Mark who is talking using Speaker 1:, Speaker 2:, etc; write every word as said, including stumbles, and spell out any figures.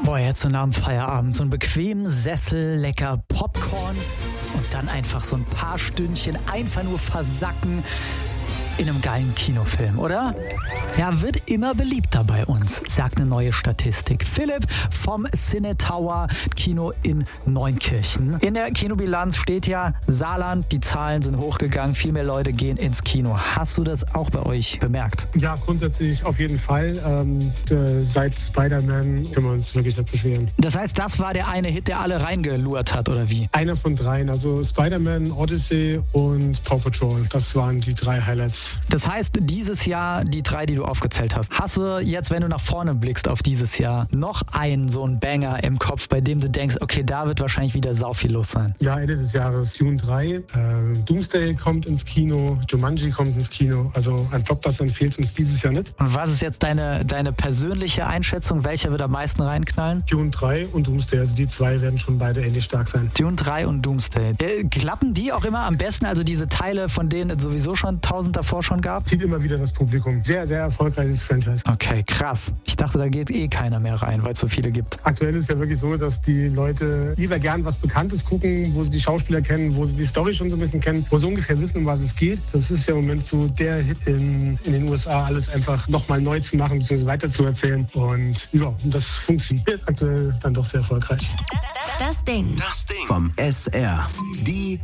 Speaker 1: Boah, jetzt so nach dem Feierabend, so einen bequemen Sessel, lecker Popcorn und dann einfach so ein paar Stündchen einfach nur versacken in einem geilen Kinofilm, oder? Ja, wird immer beliebter bei uns, sagt eine neue Statistik. Philipp vom Cine Tower Kino in Neunkirchen. In der Kinobilanz steht ja Saarland, die Zahlen sind hochgegangen, viel mehr Leute gehen ins Kino. Hast du das auch bei euch bemerkt?
Speaker 2: Ja, grundsätzlich auf jeden Fall. Ähm, de, seit Spider-Man können wir uns wirklich nicht beschweren.
Speaker 1: Das heißt, das war der eine Hit, der alle reingelurrt hat, oder wie?
Speaker 2: Einer von dreien, also Spider-Man, Odyssey und Paw Patrol. Das waren die drei Highlights.
Speaker 1: Das heißt, dieses Jahr die drei, die du aufgezählt hast. Hast du jetzt, wenn du nach vorne blickst auf dieses Jahr, noch einen so einen Banger im Kopf, bei dem du denkst, okay, da wird wahrscheinlich wieder sau viel los sein?
Speaker 2: Ja, Ende des Jahres Dune drei, äh, Doomsday kommt ins Kino, Jumanji kommt ins Kino. Also ein Blockbuster fehlt uns dieses Jahr nicht.
Speaker 1: Und was ist jetzt deine, deine persönliche Einschätzung? Welcher wird am meisten reinknallen?
Speaker 2: Dune drei und Doomsday, also die zwei werden schon beide ähnlich stark sein.
Speaker 1: Dune drei und Doomsday. Äh, klappen die auch immer am besten, also diese Teile, von denen es sowieso schon tausend davor schon gab?
Speaker 2: Zieht immer wieder das Publikum. Sehr, sehr erfolgreiches Franchise.
Speaker 1: Okay, krass. Ich dachte, da geht eh keiner mehr rein, weil es so viele gibt.
Speaker 2: Aktuell ist ja wirklich so, dass die Leute lieber gern was Bekanntes gucken, wo sie die Schauspieler kennen, wo sie die Story schon so ein bisschen kennen, wo sie ungefähr wissen, um was es geht. Das ist ja im Moment so der Hit in, in den U S A, alles einfach nochmal neu zu machen bzw. weiter zu erzählen. Und ja, das funktioniert aktuell dann doch sehr erfolgreich.
Speaker 3: Das Ding.
Speaker 4: Das Ding vom S R. Die